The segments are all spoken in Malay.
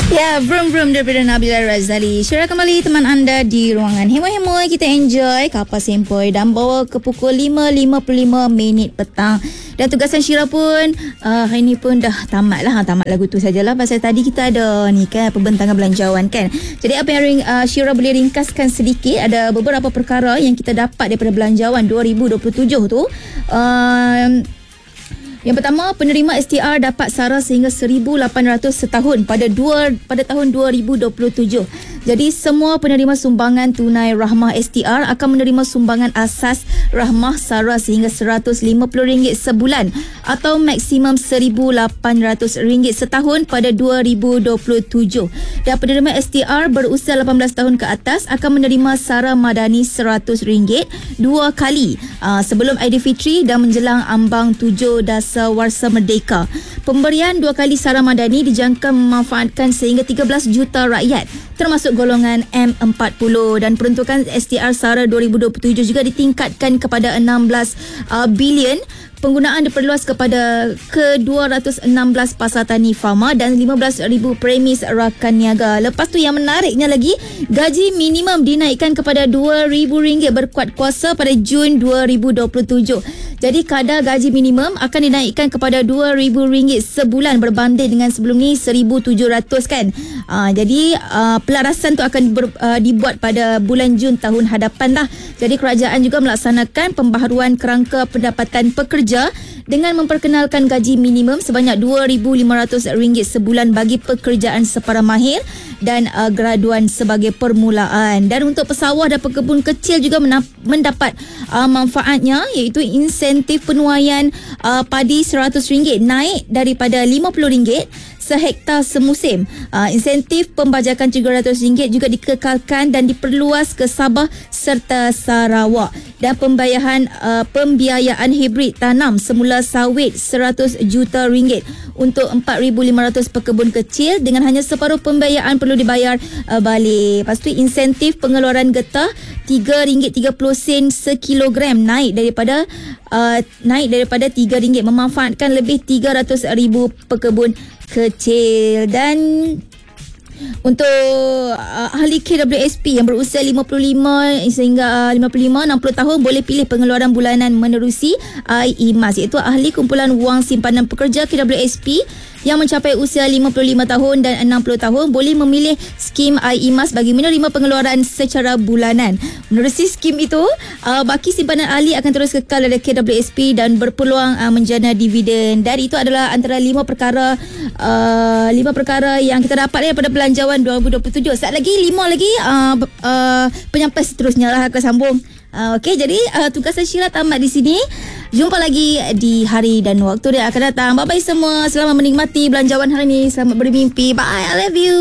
Ya, vroom daripada Nabila Razali. Syirah kembali teman anda di ruangan Hemoi-Hemoi. Kita enjoy Kapas Sempoi dan bawa ke pukul 5.55 petang. Dan tugasan Syirah pun hari ni pun dah tamat lah. Tamat lagu tu sajalah. Pasal tadi kita ada ni kan pembentangan belanjawan kan. Jadi apa yang Syirah boleh ringkaskan sedikit, ada beberapa perkara yang kita dapat daripada belanjawan 2027 tu. Yang pertama, penerima STR dapat sara sehingga 1,800 setahun pada tahun 2027. Jadi semua penerima sumbangan tunai rahmah STR akan menerima sumbangan asas rahmah sara sehingga RM150 sebulan atau maksimum RM1,800 setahun pada 2027. Dan penerima STR berusia 18 tahun ke atas akan menerima sara madani RM100 dua kali sebelum Aidilfitri dan menjelang ambang 7 Dasawarsa Merdeka. Pemberian dua kali sara madani dijangka memanfaatkan sehingga 13 juta rakyat termasuk golongan M40, dan peruntukan STR SARA 2027 juga ditingkatkan kepada 16 bilion. Penggunaan diperluas kepada ke-216 pasar tani farma dan 15,000 premis rakan niaga. Lepas tu yang menariknya lagi, gaji minimum dinaikkan kepada RM2,000 berkuat kuasa pada Jun 2027. Jadi kadar gaji minimum akan dinaikkan kepada RM2,000 sebulan berbanding dengan sebelum ni RM1,700 kan. Jadi pelarasan tu akan dibuat pada bulan Jun tahun hadapan lah. Jadi kerajaan juga melaksanakan pembaharuan kerangka pendapatan pekerja dengan memperkenalkan gaji minimum sebanyak RM2,500 sebulan bagi pekerjaan separa mahir dan graduan sebagai permulaan. Dan untuk pesawah dan pekebun kecil juga mendapat manfaatnya, iaitu insentif penuaian padi RM100 naik daripada RM50 sehektar semusim. Insentif pembajakan RM300 juga dikekalkan dan diperluas ke Sabah serta Sarawak. Dan pembiayaan hibrid tanam semula sawit RM100 juta untuk 4,500 pekebun kecil dengan hanya separuh pembiayaan perlu dibayar balik. Lepas tu insentif pengeluaran getah RM3.30 sekilogram naik daripada RM3 memanfaatkan lebih 300,000 pekebun kecil. Dan untuk ahli KWSP yang berusia 55 sehingga 60 tahun boleh pilih pengeluaran bulanan menerusi iMAS, iaitu ahli kumpulan wang simpanan pekerja KWSP yang mencapai usia 55 tahun dan 60 tahun boleh memilih skim iMAS bagi menerima pengeluaran secara bulanan. Menerusi skim itu, baki simpanan ahli akan terus kekal dari KWSP dan berpeluang menjana dividen. Dan itu adalah antara 5 perkara yang kita dapat daripada belanjawan 2027. Sat lagi 5 lagi penyampai seterusnya lah akan sambung. Okey, jadi tugasan Syirah tamat di sini. Jumpa lagi di hari dan waktu yang akan datang. Bye-bye semua. Selamat menikmati belanjawan hari ini. Selamat bermimpi. Bye. I love you.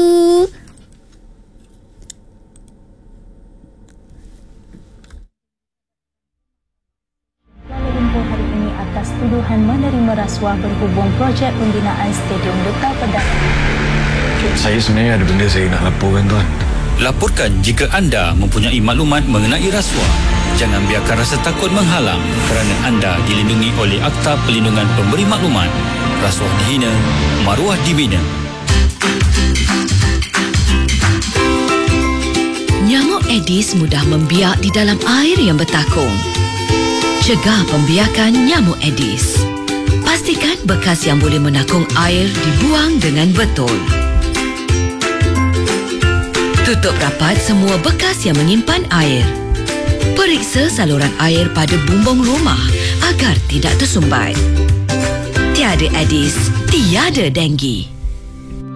Kuala Lumpur hari ini atas tuduhan menerima rasuah berhubung projek pembinaan Stadium Duta Pedang. Saya sebenarnya ada benda saya nak laporkan, tuan. Laporkan jika anda mempunyai maklumat mengenai rasuah. Jangan biarkan rasa takut menghalang kerana anda dilindungi oleh Akta Perlindungan Pemberi Maklumat. Rasuah dihina, maruah dibina. Nyamuk Aedes mudah membiak di dalam air yang bertakung. Cegah pembiakan nyamuk Aedes. Pastikan bekas yang boleh menakung air dibuang dengan betul. Tutup rapat semua bekas yang menyimpan air. Periksa saluran air pada bumbung rumah agar tidak tersumbat. Tiada Aedes, tiada denggi.